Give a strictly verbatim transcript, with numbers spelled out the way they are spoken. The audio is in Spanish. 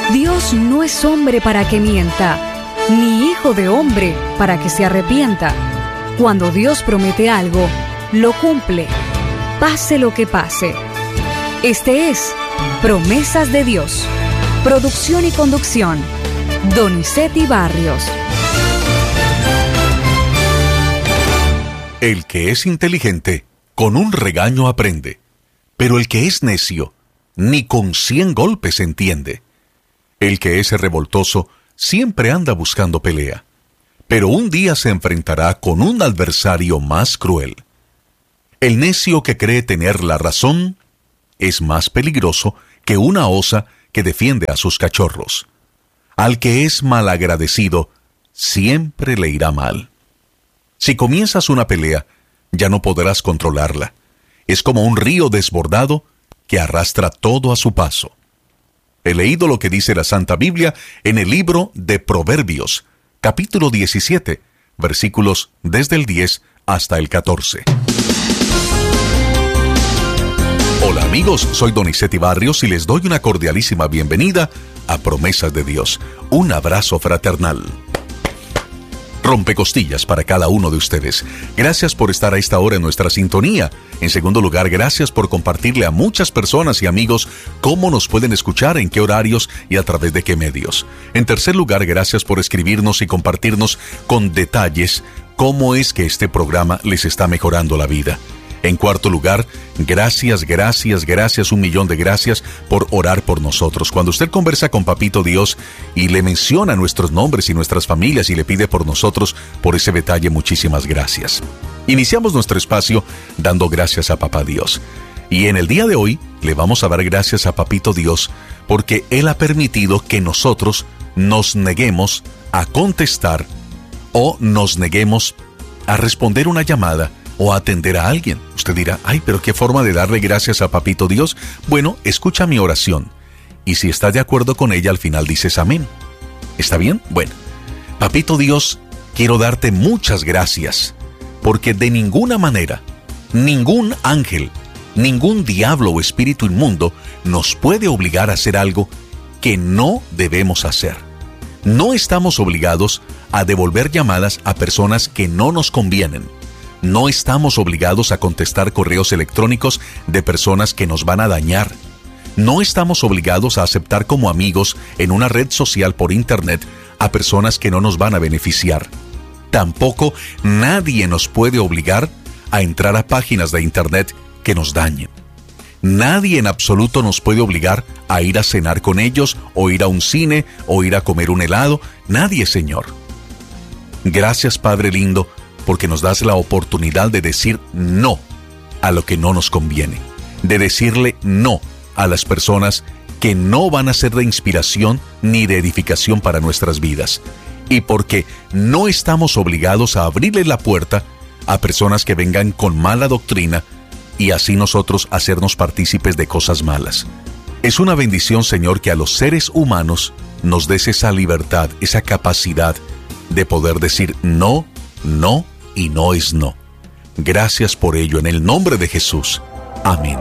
Dios no es hombre para que mienta, ni hijo de hombre para que se arrepienta. Cuando Dios promete algo, lo cumple, pase lo que pase. Este es Promesas de Dios. Producción y conducción, Donizetti Barrios. El que es inteligente, con un regaño aprende, pero el que es necio, ni con cien golpes entiende. El que es revoltoso, siempre anda buscando pelea, pero un día se enfrentará con un adversario más cruel. El necio que cree tener la razón es más peligroso que una osa que defiende a sus cachorros. Al que es malagradecido, siempre le irá mal. Si comienzas una pelea, ya no podrás controlarla. Es como un río desbordado que arrastra todo a su paso. He leído lo que dice la Santa Biblia en el libro de Proverbios, capítulo diecisiete, versículos desde el diez hasta el catorce. Hola amigos, soy Donizetti Barrios y les doy una cordialísima bienvenida a Promesas de Dios. Un abrazo fraternal. Rompecostillas para cada uno de ustedes. Gracias por estar a esta hora en nuestra sintonía. En segundo lugar, gracias por compartirle a muchas personas y amigos cómo nos pueden escuchar, en qué horarios y a través de qué medios. En tercer lugar, gracias por escribirnos y compartirnos con detalles cómo es que este programa les está mejorando la vida. En cuarto lugar, gracias, gracias, gracias, un millón de gracias por orar por nosotros. Cuando usted conversa con Papito Dios y le menciona nuestros nombres y nuestras familias y le pide por nosotros, por ese detalle, muchísimas gracias. Iniciamos nuestro espacio dando gracias a Papá Dios. Y en el día de hoy le vamos a dar gracias a Papito Dios porque Él ha permitido que nosotros nos neguemos a contestar o nos neguemos a responder una llamada o atender a alguien. Usted dirá, ay, pero qué forma de darle gracias a Papito Dios. Bueno, escucha mi oración, y si estás de acuerdo con ella, al final dices amén. ¿Está bien? Bueno, Papito Dios, quiero darte muchas gracias, porque de ninguna manera, ningún ángel, ningún diablo o espíritu inmundo nos puede obligar a hacer algo que no debemos hacer. No estamos obligados a devolver llamadas a personas que no nos convienen. No estamos obligados a contestar correos electrónicos de personas que nos van a dañar. No estamos obligados a aceptar como amigos en una red social por internet a personas que no nos van a beneficiar. Tampoco nadie nos puede obligar a entrar a páginas de internet que nos dañen. Nadie en absoluto nos puede obligar a ir a cenar con ellos, o ir a un cine, o ir a comer un helado. Nadie, Señor. Gracias, Padre lindo, porque nos das la oportunidad de decir no a lo que no nos conviene, de decirle no a las personas que no van a ser de inspiración ni de edificación para nuestras vidas, y porque no estamos obligados a abrirle la puerta a personas que vengan con mala doctrina y así nosotros hacernos partícipes de cosas malas. Es una bendición, Señor, que a los seres humanos nos des esa libertad, esa capacidad de poder decir no, no y no es no. Gracias por ello, en el nombre de Jesús. Amén.